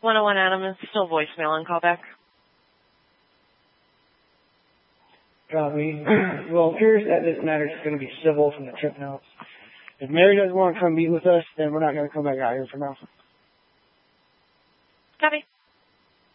101 Adam is still voicemail and call back. Copy. Well, it appears that this matter is going to be civil from the trip notes. If Mary doesn't want to come meet with us, then we're not going to come back out here for now. Copy.